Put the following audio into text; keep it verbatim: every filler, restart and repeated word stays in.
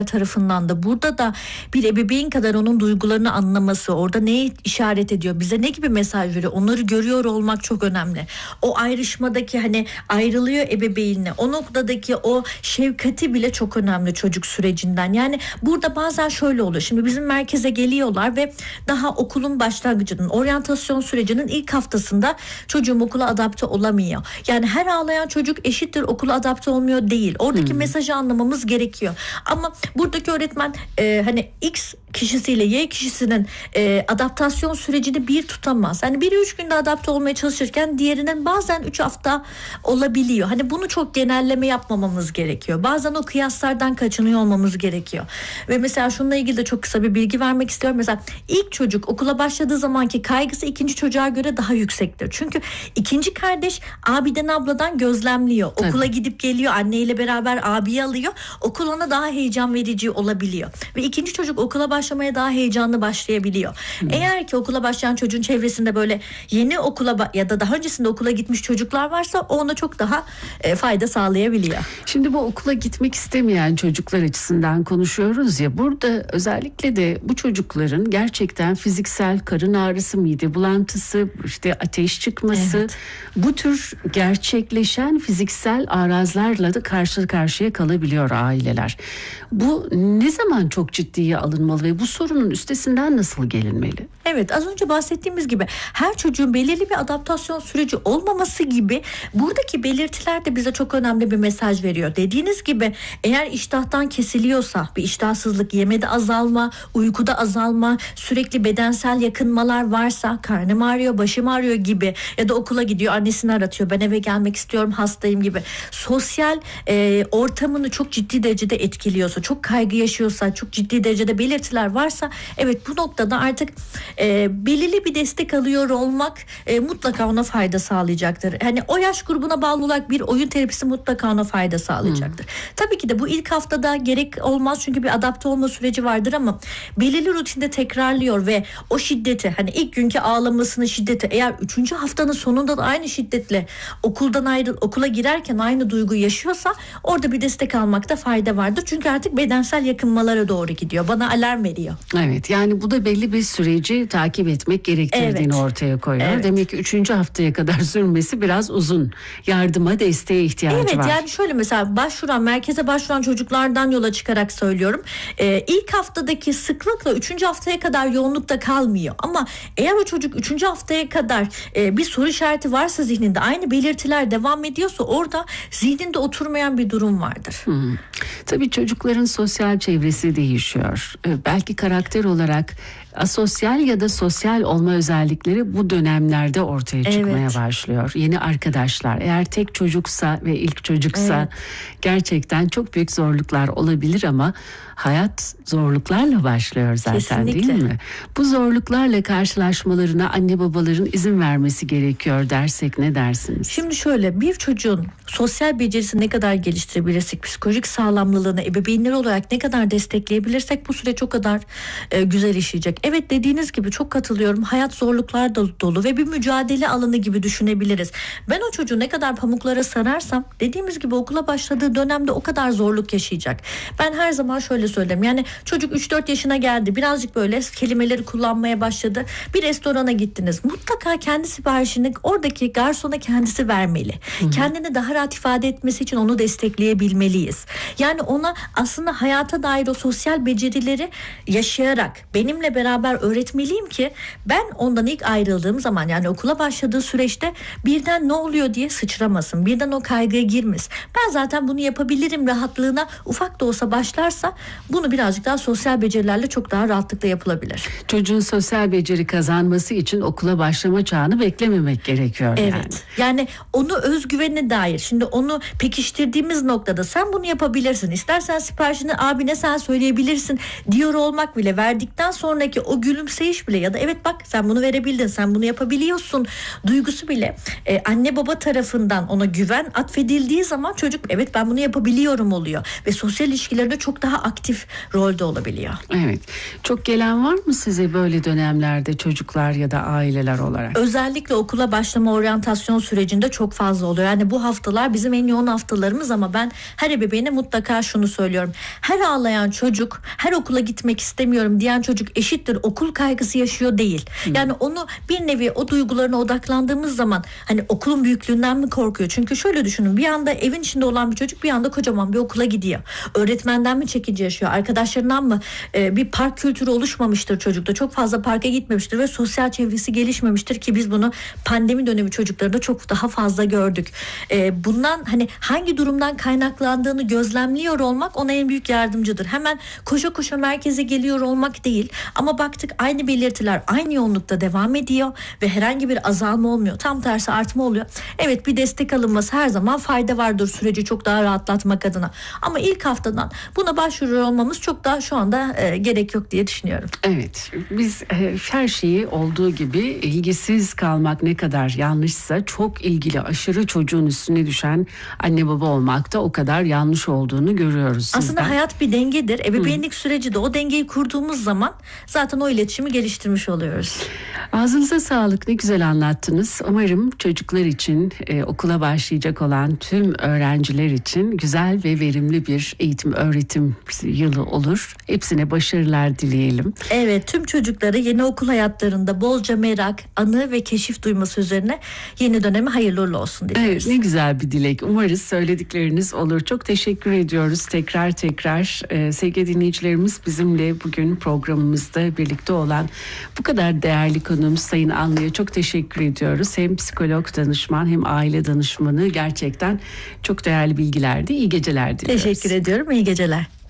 tarafından da burada da bir ebeveyn kadar onun duygularını anlaması, orada neye işaret ediyor, bize ne gibi mesaj veriyor, onları görüyor olmak çok önemli. O ayrışmadaki hani ayrılıyor ebeveynle, o noktadaki o şefkati bile çok önemli çocuk sürecinden. Yani burada bazen şöyle oluyor. Şimdi bizim merkeze geliyorlar ve daha okulun başlangıcının, oryantasyon sürecinin ilk haftasında çocuğum okula adapte olamıyor. Yani her ağlayan çocuk eşittir okula adapte olmuyor değil. Oradaki hmm. mesajı anlamamız gerekiyor. Ama buradaki öğretmen e, hani X kişisiyle Y kişisinin e, adaptasyon sürecini bir tutamaz. Hani biri üç günde adapte olmaya çalışırken diğerinin bazen üç hafta olabiliyor. Hani bunu çok genelleme yapmamamız gerekiyor. Bazen o kıyaslardan kaçınıyor olmamız gerekiyor. Ve mesela şununla ilgili de çok kısa bir bilgi vermek istiyorum. Mesela ilk çocuk okula başladığı zamanki kaygısı ikinci çocuğa göre daha yüksektir. Çünkü ikinci kardeş abiden abladan gözlemliyor. Okula Tabii. gidip geliyor, anneyle beraber abiyi alıyor. Okul ona daha heyecan verici olabiliyor. Ve ikinci çocuk okula başlamaya daha heyecanlı başlayabiliyor. Hmm. Eğer ki okula başlayan çocuğun çevresinde böyle yeni okula ba- ya da daha öncesinde okula gitmiş çocuklar varsa o ona çok daha e, fayda sağlayabiliyor. Şimdi bu okula gitmek istemeyen çocuklar açısından konuşuyoruz ya, burada özellikle de bu çocukların gerçekten fiziksel karın ağrısı, mide bulantısı, işte ateş çıkması, evet. bu tür gerçekleşen fiziksel arazlarla da karşı karşıya kalabiliyor aileler. Bu ne zaman çok ciddiye alınmalı ve bu sorunun üstesinden nasıl gelinmeli? Evet, az önce bahsettiğimiz gibi her çocuğun belirli bir adaptasyon süreci olmaması gibi buradaki belirtiler de bize çok önemli bir mesaj veriyor. Dediğiniz gibi eğer iştahtan kesiliyorsa, bir iştahsızlık, yemede azalma, uykuda azalma, sürekli bedensel yakınmalar varsa, karnım ağrıyor, başım ağrıyor gibi ya da okula gidiyor, annesini aratıyor, ben eve gelmek istiyorum, hastayım gibi sosyal e, ortamını çok ciddi derecede etkiliyorsa, çok kaygı yaşıyorsa, çok ciddi derecede belirtiler varsa, evet bu noktada artık e, belirli bir destek alıyor olmak e, mutlaka ona fayda sağlayacaktır. Hani o yaş grubuna bağlı olarak bir oyun terapisi mutlaka ona fayda sağlayacaktır. Hmm. Tabii ki de bu ilk haftada gerek olmaz çünkü bir adapte olma süreci vardır ama belirli rutinde tekrarlıyor ve o şiddeti, hani ilk günkü ağlamasının şiddeti eğer üçüncü haftanın sonunda da aynı şiddetle okuldan ayrı okula girerken aynı duyguyu yaşıyorsa orada bir destek almakta fayda vardır. Çünkü artık bedensel yakınmalara doğru gidiyor. Bana alarm veriyor. Evet, yani bu da belli bir süreci takip etmek gerektirdiğini evet. ortaya koyuyor. Evet. Demek ki üçüncü haftaya kadar sürmesi biraz uzun. Yardıma, desteğe ihtiyacı evet, var. Evet, yani şöyle mesela başvuran, merkeze başvuran çocuklardan yola çıkarak söylüyorum. Ee, ilk haftadaki sıklıkla üçüncü haftaya kadar yoğunlukta kalmıyor. Ama eğer o çocuk üçüncü haftaya kadar e, bir soru işareti varsa zihninde, aynı belirtiler devam ediyorsa orada zihninde oturmayan bir durum vardır. Hmm. Tabii çocukların sosyal çevresi değişiyor. Ee, belki karakter olarak asosyal ya da sosyal olma özellikleri bu dönemlerde ortaya çıkmaya evet. başlıyor. Yeni arkadaşlar, eğer tek çocuksa ve ilk çocuksa evet. gerçekten çok büyük zorluklar olabilir ama hayat zorluklarla başlıyor zaten. Kesinlikle. Değil mi? Bu zorluklarla karşılaşmalarına anne babaların izin vermesi gerekiyor dersek ne dersiniz? Şimdi şöyle, bir çocuğun sosyal becerisini ne kadar geliştirebilirsek, psikolojik sağlamlılığını ebeveynler olarak ne kadar destekleyebilirsek bu süreç o kadar e, güzel işleyecek. Evet, dediğiniz gibi çok katılıyorum. Hayat zorluklar da dolu ve bir mücadele alanı gibi düşünebiliriz. Ben o çocuğu ne kadar pamuklara sararsam, dediğimiz gibi okula başladığı dönemde o kadar zorluk yaşayacak. Ben her zaman şöyle söylerim. Yani çocuk üç dört yaşına geldi. Birazcık böyle kelimeleri kullanmaya başladı. Bir restorana gittiniz. Mutlaka kendi siparişini oradaki garsona kendisi vermeli. Hı-hı. Kendini daha rahat ifade etmesi için onu destekleyebilmeliyiz. Yani ona aslında hayata dair o sosyal becerileri yaşayarak benimle beraber öğretmeliyim ki ben ondan ilk ayrıldığım zaman, yani okula başladığı süreçte birden ne oluyor diye sıçramasın. Birden o kaygıya girmesin. Ben zaten bunu yapabilirim rahatlığına ufak da olsa başlarsa bunu birazcık daha sosyal becerilerle çok daha rahatlıkla yapılabilir. Çocuğun sosyal beceri kazanması için okula başlama çağını beklememek gerekiyor. Evet. Yani. Yani onu özgüvenine dair, şimdi onu pekiştirdiğimiz noktada sen bunu yapabilirsin, İstersen siparişini abine sen söyleyebilirsin diyor olmak bile, verdikten sonraki o gülümseyiş bile ya da evet bak sen bunu verebildin, sen bunu yapabiliyorsun duygusu bile e, anne baba tarafından ona güven atfedildiği zaman çocuk evet ben bunu yapabiliyorum oluyor ve sosyal ilişkilerinde çok daha aktif rolde olabiliyor. Evet. Çok gelen var mı size böyle dönemlerde çocuklar ya da aileler olarak? Özellikle okula başlama oryantasyon sürecinde çok fazla oluyor. Yani bu haftalar bizim en yoğun haftalarımız ama ben her ebeveyne mutlaka şunu söylüyorum. Her ağlayan çocuk, her okula gitmek istemiyorum diyen çocuk eşittir okul kaygısı yaşıyor değil. Hmm. Yani onu bir nevi o duygularına odaklandığımız zaman hani okulun büyüklüğünden mi korkuyor? Çünkü şöyle düşünün, bir anda evin içinde olan bir çocuk bir anda kocaman bir okula gidiyor. Öğretmenden mi çekince yaşıyor? Arkadaşlarından mı? Ee, bir park kültürü oluşmamıştır çocukta. Çok fazla parka gitmemiştir ve sosyal çevresi gelişmemiştir ki biz bunu pandemi dönemi çocuklarında çok daha fazla gördük. Ee, bundan hani hangi durumdan kaynaklandığını gözlemliyor olmak ona en büyük yardımcıdır. Hemen koşa koşa merkeze geliyor olmak değil ama baktık aynı belirtiler aynı yoğunlukta devam ediyor ve herhangi bir azalma olmuyor. Tam tersi artma oluyor. Evet, bir destek alınması her zaman fayda vardır süreci çok daha rahatlatmak adına. Ama ilk haftadan buna başvuruyor olmamız çok daha şu anda e, gerek yok diye düşünüyorum. Evet, biz e, her şeyi olduğu gibi ilgisiz kalmak ne kadar yanlışsa çok ilgili aşırı çocuğun üstüne düşen anne baba olmak da o kadar yanlış olduğunu görüyoruz sizden. Aslında hayat bir dengedir. Ebeveynlik Hı. süreci de o dengeyi kurduğumuz zaman zaten o iletişimi geliştirmiş oluyoruz. Ağzınıza sağlık, ne güzel anlattınız. Umarım çocuklar için, e, okula başlayacak olan tüm öğrenciler için güzel ve verimli bir eğitim öğretim yılı olur. Hepsine başarılar dileyelim. Evet, tüm çocukları yeni okul hayatlarında bolca merak, anı ve keşif duyması üzerine yeni dönemi hayırlı uğurlu olsun diliyoruz. Evet, ne güzel bir dilek. Umarız söyledikleriniz olur. Çok teşekkür ediyoruz tekrar tekrar. Ee, sevgili dinleyicilerimiz, bizimle bugün programımızda birlikte olan bu kadar değerli konuğumuz Sayın Anlı'ya çok teşekkür ediyoruz. Hem psikolog danışman hem aile danışmanı, gerçekten çok değerli bilgilerdi. İyi geceler diliyoruz. Teşekkür ediyorum. İyi geceler.